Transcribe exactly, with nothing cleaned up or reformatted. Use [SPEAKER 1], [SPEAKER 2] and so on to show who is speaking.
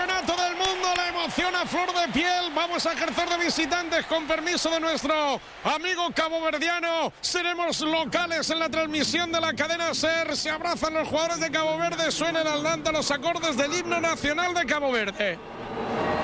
[SPEAKER 1] Campeonato del Mundo, la emoción a flor de piel. Vamos a ejercer de visitantes con permiso de nuestro amigo caboverdiano. Seremos locales en la transmisión de la cadena SER. Se abrazan los jugadores de Cabo Verde. Suenan al Lanta los acordes del himno nacional de Cabo Verde.